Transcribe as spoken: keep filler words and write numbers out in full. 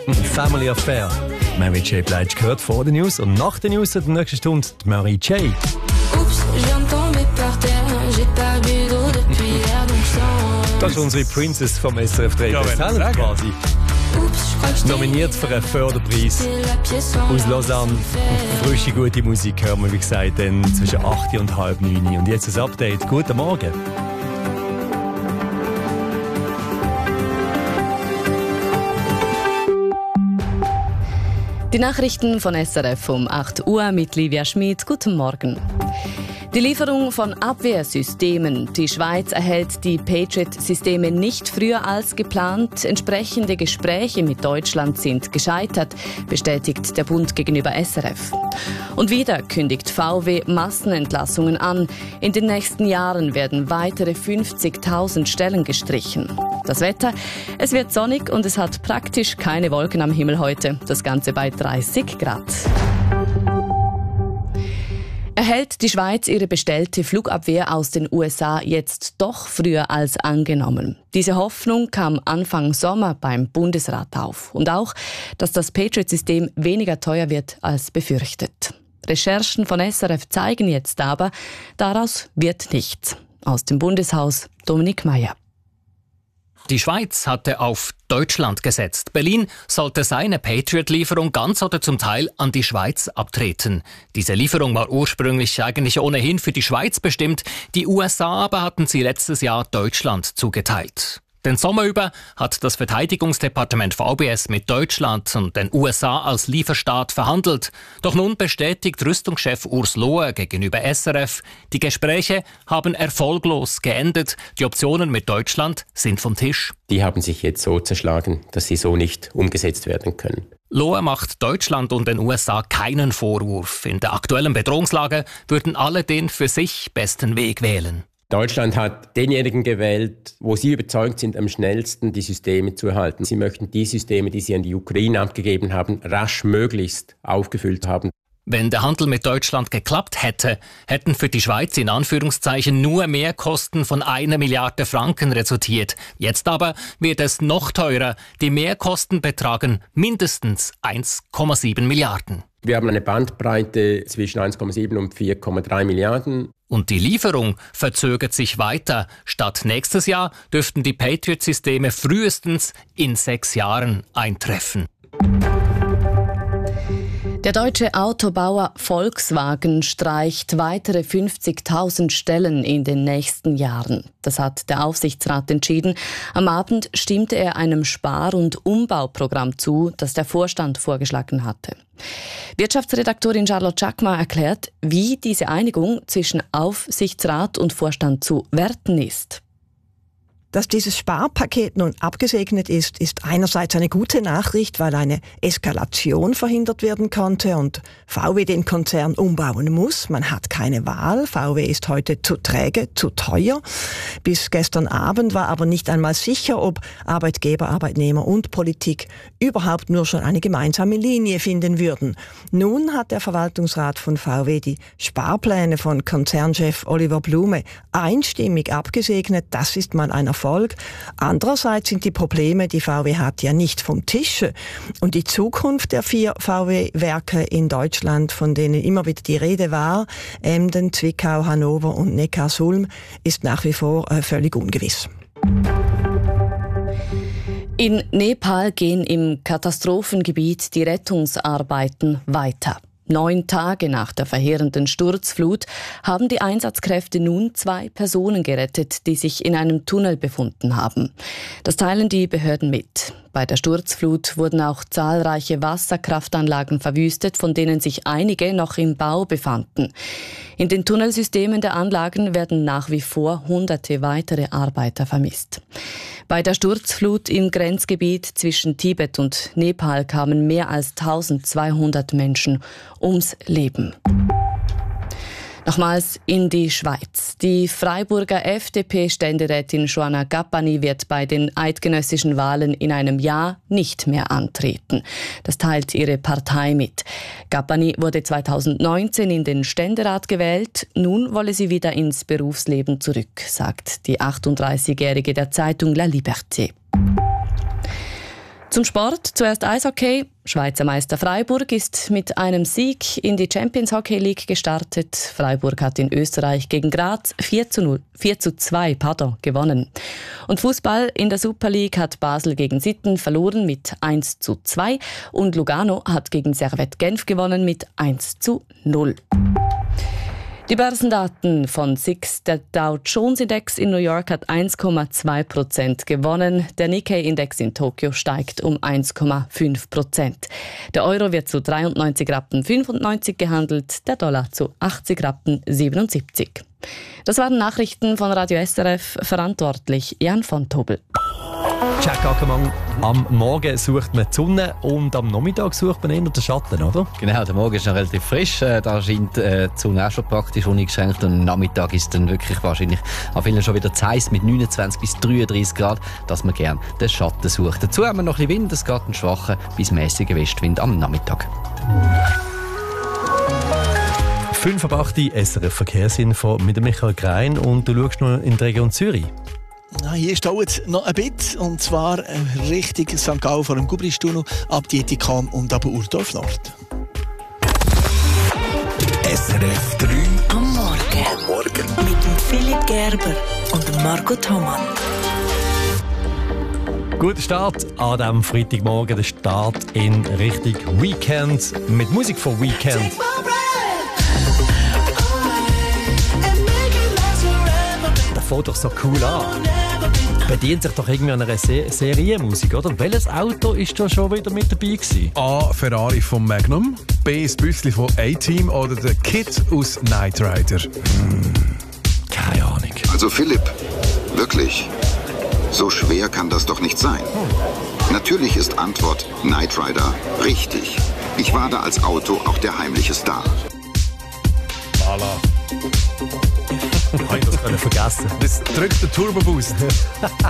Family Affair. Mary J. Blige gehört vor den News und nach den News in der nächsten Stunde die Mary J. Das ist unsere Princess vom S R F drei. Ja, Talent quasi. Nominiert für einen Förderpreis aus Lausanne. Frische, gute Musik hören wir, wie gesagt, dann zwischen acht und halb neun. Und jetzt das Update. Guten Morgen. Die Nachrichten von S R F um acht Uhr mit Livia Schmid. Guten Morgen. Die Lieferung von Abwehrsystemen. Die Schweiz erhält die Patriot-Systeme nicht früher als geplant. Entsprechende Gespräche mit Deutschland sind gescheitert, bestätigt der Bund gegenüber S R F. Und wieder kündigt V W Massenentlassungen an. In den nächsten Jahren werden weitere fünfzigtausend Stellen gestrichen. Das Wetter: Es wird sonnig und es hat praktisch keine Wolken am Himmel heute. Das Ganze bei dreißig Grad. Erhält die Schweiz ihre bestellte Flugabwehr aus den U S A jetzt doch früher als angenommen? Diese Hoffnung kam Anfang Sommer beim Bundesrat auf. Und auch, dass das Patriot-System weniger teuer wird als befürchtet. Recherchen von S R F zeigen jetzt aber, daraus wird nichts. Aus dem Bundeshaus Dominik Meyer. Die Schweiz hatte auf Deutschland gesetzt. Berlin sollte seine Patriot-Lieferung ganz oder zum Teil an die Schweiz abtreten. Diese Lieferung war ursprünglich eigentlich ohnehin für die Schweiz bestimmt. Die U S A aber hatten sie letztes Jahr Deutschland zugeteilt. Den Sommer über hat das Verteidigungsdepartement V B S mit Deutschland und den U S A als Lieferstaat verhandelt. Doch nun bestätigt Rüstungschef Urs Lohe gegenüber S R F, die Gespräche haben erfolglos geendet. Die Optionen mit Deutschland sind vom Tisch. Die haben sich jetzt so zerschlagen, dass sie so nicht umgesetzt werden können. Lohe macht Deutschland und den U S A keinen Vorwurf. In der aktuellen Bedrohungslage würden alle den für sich besten Weg wählen. Deutschland hat denjenigen gewählt, wo sie überzeugt sind, am schnellsten die Systeme zu erhalten. Sie möchten die Systeme, die sie an die Ukraine abgegeben haben, rasch möglichst aufgefüllt haben. Wenn der Handel mit Deutschland geklappt hätte, hätten für die Schweiz in Anführungszeichen nur Mehrkosten von einer Milliarde Franken resultiert. Jetzt aber wird es noch teurer. Die Mehrkosten betragen mindestens eins Komma sieben Milliarden. Wir haben eine Bandbreite zwischen eins Komma sieben und vier Komma drei Milliarden. Und die Lieferung verzögert sich weiter. Statt nächstes Jahr dürften die Patriot-Systeme frühestens in sechs Jahren eintreffen. Der deutsche Autobauer Volkswagen streicht weitere fünfzigtausend Stellen in den nächsten Jahren. Das hat der Aufsichtsrat entschieden. Am Abend stimmte er einem Spar- und Umbauprogramm zu, das der Vorstand vorgeschlagen hatte. Wirtschaftsredaktorin Charlotte Schackmar erklärt, wie diese Einigung zwischen Aufsichtsrat und Vorstand zu werten ist. Dass dieses Sparpaket nun abgesegnet ist, ist einerseits eine gute Nachricht, weil eine Eskalation verhindert werden konnte und V W den Konzern umbauen muss. Man hat keine Wahl. V W ist heute zu träge, zu teuer. Bis gestern Abend war aber nicht einmal sicher, ob Arbeitgeber, Arbeitnehmer und Politik überhaupt nur schon eine gemeinsame Linie finden würden. Nun hat der Verwaltungsrat von V W die Sparpläne von Konzernchef Oliver Blume einstimmig abgesegnet. Das ist mal ein Erfolg. Andererseits sind die Probleme, die V W hat, ja nicht vom Tische. Und die Zukunft der vier V W-Werke in Deutschland, von denen immer wieder die Rede war, Emden, Zwickau, Hannover und Neckarsulm, ist nach wie vor äh, völlig ungewiss. In Nepal gehen im Katastrophengebiet die Rettungsarbeiten weiter. Neun Tage nach der verheerenden Sturzflut haben die Einsatzkräfte nun zwei Personen gerettet, die sich in einem Tunnel befunden haben. Das teilen die Behörden mit. Bei der Sturzflut wurden auch zahlreiche Wasserkraftanlagen verwüstet, von denen sich einige noch im Bau befanden. In den Tunnelsystemen der Anlagen werden nach wie vor hunderte weitere Arbeiter vermisst. Bei der Sturzflut im Grenzgebiet zwischen Tibet und Nepal kamen mehr als eintausendzweihundert Menschen ums Leben. Nochmals in die Schweiz. Die Freiburger F D P-Ständerätin Joanna Gappani wird bei den eidgenössischen Wahlen in einem Jahr nicht mehr antreten. Das teilt ihre Partei mit. Gappani wurde zweitausendneunzehn in den Ständerat gewählt. Nun wolle sie wieder ins Berufsleben zurück, sagt die achtunddreißigjährige der Zeitung La Liberté. Zum Sport, zuerst Eishockey. Schweizer Meister Freiburg ist mit einem Sieg in die Champions Hockey League gestartet. Freiburg hat in Österreich gegen Graz vier zu zwei pardon, gewonnen. Und Fußball in der Super League hat Basel gegen Sitten verloren mit eins zu zwei und Lugano hat gegen Servette Genf gewonnen mit eins zu null. Die Börsendaten von S I X, der Dow Jones Index in New York hat eins Komma zwei Prozent gewonnen. Der Nikkei-Index in Tokio steigt um eins Komma fünf Prozent. Der Euro wird zu dreiundneunzig Rappen fünfundneunzig gehandelt, der Dollar zu achtzig Rappen siebenundsiebzig. Das waren Nachrichten von Radio S R F, verantwortlich Jan von Tobel. Jack Ackermann, am Morgen sucht man die Sonne und am Nachmittag sucht man eher den Schatten, oder? Genau, der Morgen ist noch relativ frisch. Da scheint äh, die Sonne auch schon praktisch uneingeschränkt. Und am Nachmittag ist dann wirklich wahrscheinlich an vielen schon wieder zu heiß mit neunundzwanzig bis dreiunddreißig Grad, dass man gerne den Schatten sucht. Dazu haben wir noch ein bisschen Wind. Es geht einen schwachen bis mäßigen Westwind am Nachmittag. fünf ab acht S R F Verkehrsinfo mit Michael Grein und du schaust noch in die Region Zürich. Ja, hier staut es noch ein bisschen, und zwar Richtung Sankt Gallen vor dem Gubristunnel, ab Dietikon und ab Urdorf Nord. S R F drei am Morgen. Am Morgen. Mit dem Philipp Gerber und dem Marco Thomann. Guter Start an diesem Freitagmorgen, der Start in Richtung Weekend mit Musik von Weekend. Das fängt doch so cool an. Bedient sich doch irgendwie an einer Se- Serienmusik, oder? Welches Auto ist da schon wieder mit dabei gewesen? A. Ferrari von Magnum, B. das Büssli von A-Team oder der Kid aus Knight Rider? Hm, keine Ahnung. Also Philipp, wirklich, so schwer kann das doch nicht sein. Natürlich ist Antwort Knight Rider richtig. Ich war da als Auto auch der heimliche Star. Voilà. Ich habe das vergessen. Das drückt der Turbo Boost.